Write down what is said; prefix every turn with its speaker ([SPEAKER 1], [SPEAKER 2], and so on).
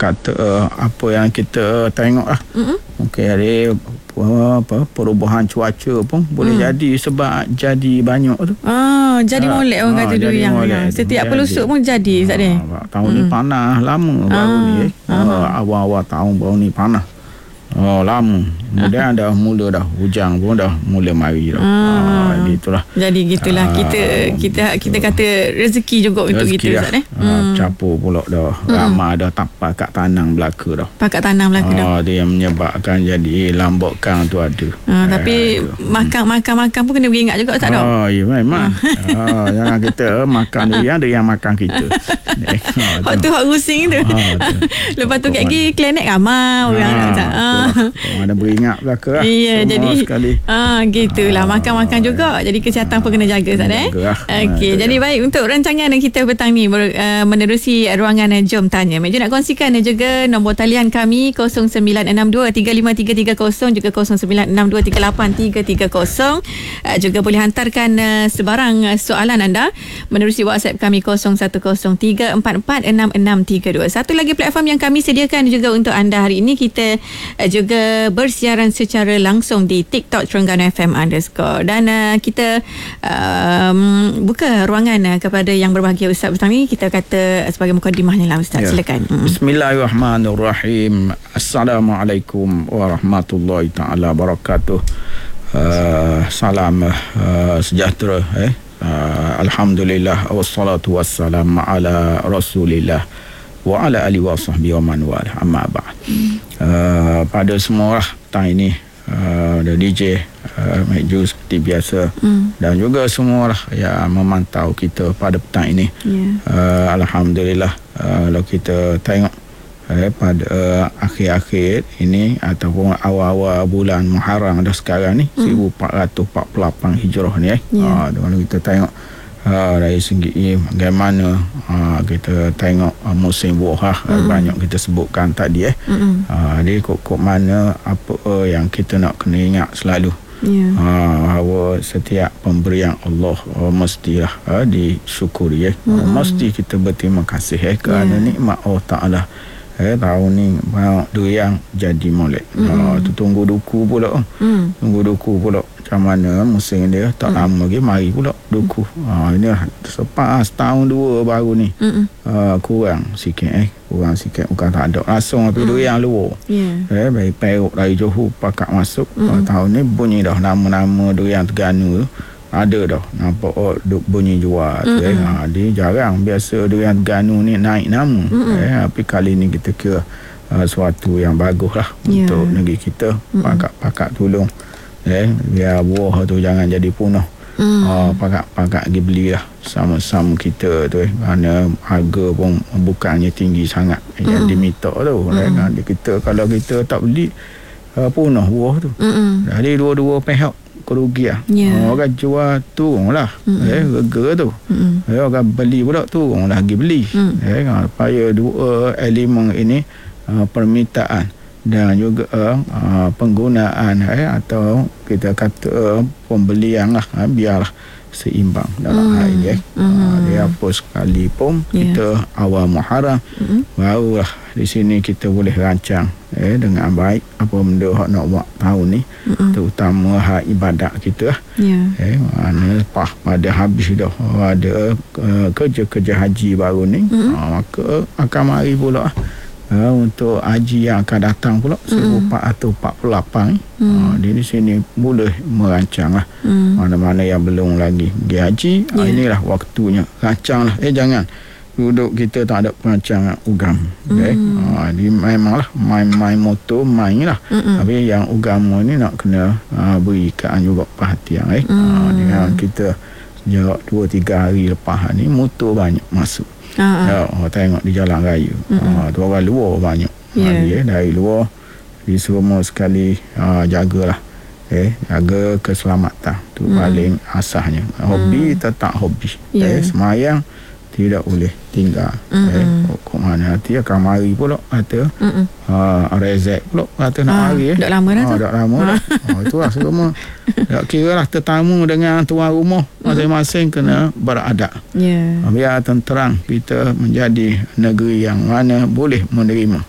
[SPEAKER 1] kata apa yang kita tengok lah. Mungkin ada perubahan cuaca pun boleh jadi sebab jadi banyak tu.
[SPEAKER 2] Jadi molek orang kata tu yang setiap pelusuk pun jadi Ustaz ni.
[SPEAKER 1] Tahun ni panas lama baru ni. Awal-awal tahun baru ni panas. Lama. Kemudian dah mula dah hujan pun dah mula mari dah. Itulah.
[SPEAKER 2] Jadi gitulah kita kata rezeki juga untuk kita Ustaz ni.
[SPEAKER 1] Capur pula dah. Ramai dah tapak kat tanang belaka dah.
[SPEAKER 2] Pakat tanam belaka dah.
[SPEAKER 1] Dia yang menyebabkan jadi lambakan tu ada.
[SPEAKER 2] Tapi makan pun kena beringat juga Ustaz dah.
[SPEAKER 1] Ya memang. Jangan kita makan dia yang makan kita.
[SPEAKER 2] Hak tu hak rusing tu. Lepas tu kat lagi klinik ramai orang Ustaz.
[SPEAKER 1] Ada beringat belaka lah.
[SPEAKER 2] Ya, jadi
[SPEAKER 1] sekali.
[SPEAKER 2] Gitulah makan juga. Jadi kesihatan pun kena jaga Ustaz Okey, jadi baik untuk rancangan kita petang ni menerusi ruangan Jom Tanya. Meja nak kongsikan dan juga nombor talian kami 0962353330 juga 0962383330. Juga boleh hantarkan sebarang soalan anda menerusi WhatsApp kami 0103446632. Satu lagi platform yang kami sediakan juga untuk anda hari ini, kita juga bersiaran secara langsung di TikTok Terengganu FM _ dan kita buka ruangan kepada yang berbahagia Ustaz petang ni. Kita kata sebagai mukadimahnya lah Ustaz. Silakan.
[SPEAKER 1] Bismillahirrahmanirrahim. Assalamualaikum warahmatullahi taala wabarakatuh. Salam sejahtera. Alhamdulillah wassalatu wassalam ala Rasulillah wa ala alihi wa sahbihi wa man wala, amma ba'd. Pada semua lah petang ini, ada DJ Mek Ju seperti biasa, dan juga semua lah yang memantau kita pada petang ini. Alhamdulillah, kalau kita tengok pada akhir-akhir ini ataupun awal-awal bulan Muharram dah sekarang ni, 1448 Hijrah ni kalau kita tengok dari segi bagaimana kita tengok musim buah banyak kita sebutkan tadi dia kok mana apa yang kita nak kena ingat selalu, bahawa setiap pemberian Allah mestilah disyukuri, mesti kita berterima kasih kerana nikmat Allah Ta'ala. Tahun ni durian jadi molek. Tu tunggu duku pula. Tunggu duku pula. Macam mana musim dia tak lama lagi mari pula duku. Ini lah setahun dua baru ni. Kurang sikit kurang sikit, bukan tak ada langsung tapi durian luar. Dari Perak, dari Johor pakat masuk. Tahun ni bunyi dah nama-nama durian Terengganu tu ada dah, nampak bunyi jual tu. Dia jarang, biasa durian Terengganu ni naik nama. Tapi kali ni kita kira suatu yang bagus lah untuk negeri kita. Pakat tolong biar buah tu jangan jadi punah. Pakat pergi beli lah sama-sama kita tu. Kerana harga pun bukannya tinggi sangat yang diminta tu. Kita kalau kita tak beli punah buah tu. Jadi dua-dua pihak kerugian. Orang jual turun lah harga tu. Orang beli pula turun lah pergi beli. Supaya dua elemen ini, permintaan dan juga penggunaan atau kita kata pembelian lah, biarlah seimbang dalam hal ini. Dia apa sekalipun kita awal Muharram barulah di sini kita boleh rancang dengan baik apa benda hak nak buat tahun ni, terutama hak ibadat kita. Mana lepas pada habis dah ada kerja-kerja haji baru ni, maka akan mari pula untuk haji yang akan datang pula 1448 dia di sini boleh merancang lah. Mana-mana yang belum lagi pergi haji, inilah waktunya rancang lah. Jangan duduk kita tak ada perancangan ugam. Dia memanglah main motor main lah. Tapi yang ugama ni nak kena berikan juga perhatian. Dengan kita sejak 2-3 hari lepas ni motor banyak masuk. Tengok di jalan raya. Tu orang luar banyak. Dari luar di semua sekali jagalah. Jaga keselamatan tu paling asasnya. Hobi tetap hobi. Semayang tidak boleh tinggal. Kok mana hati akan mari pula kata rezek pula kata nak mari.
[SPEAKER 2] Dah lama dah tu.
[SPEAKER 1] Dah lama dah. Itulah semua. Tak kira lah tetamu dengan tuan rumah masing-masing kena beradab. Biar tenterang kita menjadi negeri yang mana boleh menerima